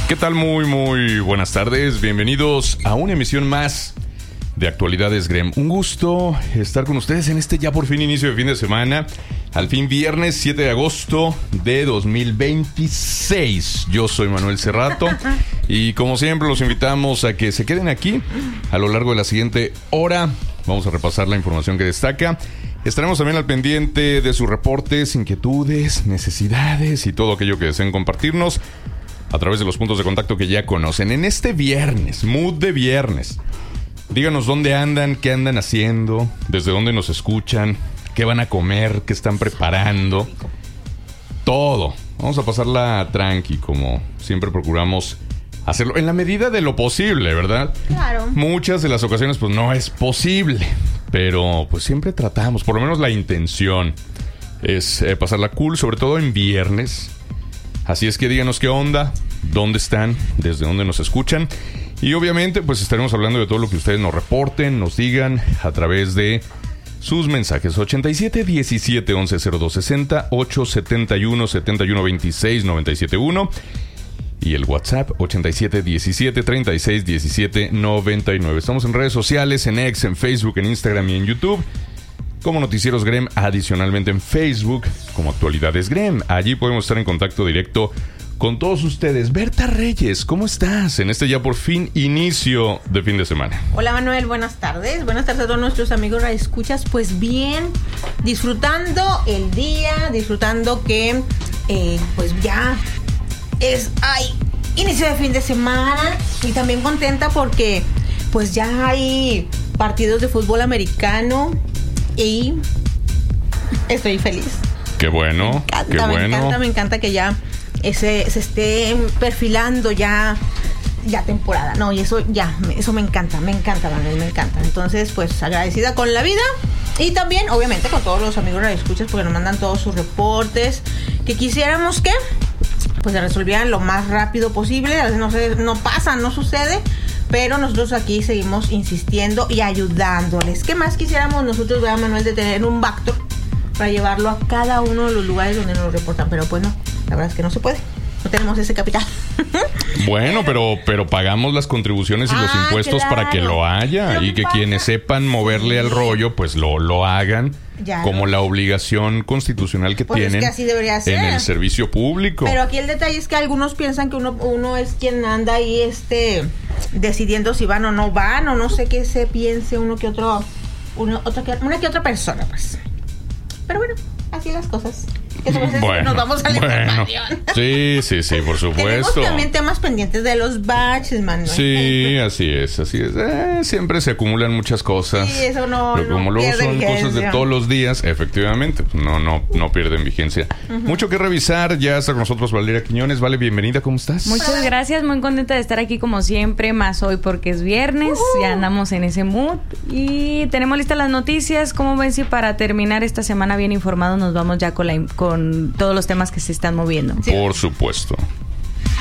¿Qué tal? Muy buenas tardes. Bienvenidos a una emisión más de Actualidades Grem. Un gusto estar con ustedes en este ya por fin inicio de fin de semana. Al fin viernes 7 de agosto de 2026. Yo soy Manuel Cerrato y como siempre los invitamos a que se queden aquí a lo largo de la siguiente hora. Vamos a repasar la información que destaca. Estaremos también al pendiente de sus reportes, inquietudes, necesidades y todo aquello que deseen compartirnos a través de los puntos de contacto que ya conocen. En este viernes, mood de viernes, díganos dónde andan, qué andan haciendo, desde dónde nos escuchan, qué van a comer, qué están preparando. Todo. Vamos a pasarla tranqui, como siempre procuramos hacerlo, en la medida de lo posible, ¿verdad? Claro. Muchas de las ocasiones pues no es posible, pero pues siempre tratamos, por lo menos la intención es pasarla cool, sobre todo en viernes. Así es que díganos qué onda, dónde están, desde dónde nos escuchan. Y obviamente pues estaremos hablando de todo lo que ustedes nos reporten, nos digan a través de sus mensajes. 87 17 11 02 60, 871 71 26 97 1 y el WhatsApp 87 17 36 17 99. Estamos en redes sociales, en X, en Facebook, en Instagram y en YouTube como Noticieros Grem, adicionalmente en Facebook como Actualidades Grem. Allí podemos estar en contacto directo con todos ustedes. Berta Reyes, ¿cómo estás en este ya por fin inicio de fin de semana? Hola Manuel, buenas tardes. Buenas tardes a todos nuestros amigos radioescuchas. Pues bien, disfrutando el día, disfrutando que pues ya es inicio de fin de semana. Y también contenta porque pues ya hay partidos de fútbol americano y estoy feliz. Qué bueno, qué bueno. Me encanta que ya se esté perfilando ya temporada. No, y eso me encanta, Manuel, me encanta. Entonces, pues agradecida con la vida y también, obviamente, con todos los amigos radioescuchas porque nos mandan todos sus reportes que quisiéramos que pues se resolvieran lo más rápido posible. A veces no pasa, no sucede, pero nosotros aquí seguimos insistiendo y ayudándoles. ¿Qué más quisiéramos nosotros, ¿verdad, Manuel, de tener un backup para llevarlo a cada uno de los lugares donde nos reportan? Pero pues no, la verdad es que no se puede. No tenemos ese capital. Bueno, pero pagamos las contribuciones y los impuestos, claro, para que lo haya. Y que quienes sepan moverle al rollo, pues lo hagan. Ya, como la obligación constitucional que tienen, es que así debería ser en el servicio público. Pero aquí el detalle es que algunos piensan que uno es quien anda ahí decidiendo si van o no van, o no sé qué se piense una que otra persona, pues. Pero bueno, así las cosas. Bueno, nos vamos a la información. Sí, por supuesto. Tenemos también temas pendientes de los batches, Manuel. Sí, así es. Siempre se acumulan muchas cosas. Sí, eso no. Pero como luego son cosas de todos los días, efectivamente, no pierden vigencia. Mucho que revisar. Ya está con nosotros Valeria Quiñones. Vale, bienvenida, ¿cómo estás? Muchas gracias, muy contenta de estar aquí como siempre, más hoy porque es viernes. Ya andamos en ese mood y tenemos listas las noticias. ¿Cómo ven si para terminar esta semana bien informados nos vamos ya con todos los temas que se están moviendo? Sí. Por supuesto.